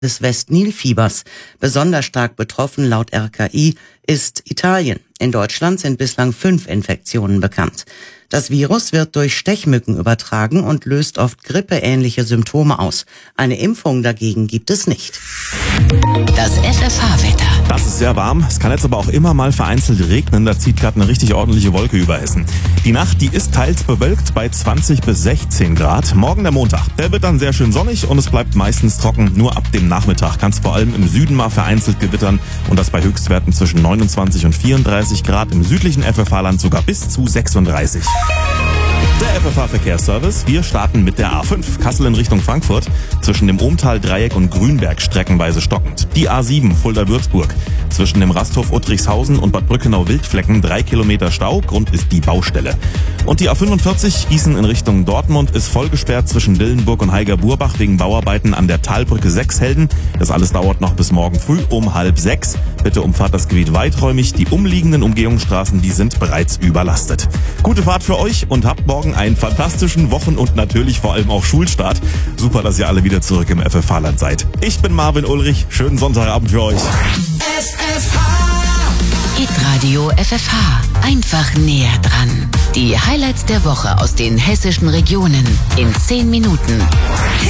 des Westnilfiebers. Besonders stark betroffen laut RKI ist Italien. In Deutschland sind bislang 5 Infektionen bekannt. Das Virus wird durch Stechmücken übertragen und löst oft grippeähnliche Symptome aus. Eine Impfung dagegen gibt es nicht. Das FFH-Wetter. Das ist sehr warm. Es kann jetzt aber auch immer mal vereinzelt regnen. Da zieht gerade eine richtig ordentliche Wolke über Hessen. Die Nacht, die ist teils bewölkt bei 20 bis 16 Grad. Morgen der Montag. Der wird dann sehr schön sonnig und es bleibt meistens trocken. Nur ab dem Nachmittag kann es vor allem im Süden mal vereinzelt gewittern. Und das bei Höchstwerten zwischen 29 und 34 Grad. Im südlichen FFH-Land sogar bis zu 36. Der FFH-Verkehrsservice. Wir starten mit der A5 Kassel in Richtung Frankfurt. Zwischen dem Ohmtal-Dreieck und Grünberg streckenweise stockend. Die A7 Fulda-Würzburg. Zwischen dem Rasthof Uttrichshausen und Bad Brückenau-Wildflecken 3 Kilometer Stau. Grund ist die Baustelle. Und die A45 Gießen in Richtung Dortmund ist vollgesperrt zwischen Dillenburg und Heiger-Burbach wegen Bauarbeiten an der Talbrücke 6 Helden. Das alles dauert noch bis morgen früh um 5:30. Bitte umfahrt das Gebiet weiträumig. Die umliegenden Umgehungsstraßen, die sind bereits überlastet. Gute Fahrt für euch und habt morgen einen fantastischen Wochen- und natürlich vor allem auch Schulstart. Super, dass ihr alle wieder zurück im FFH-Land seid. Ich bin Marvin Ulrich. Schönen Sonntagabend für euch. Hitradio FFH. Einfach näher dran. Die Highlights der Woche aus den hessischen Regionen in 10 Minuten.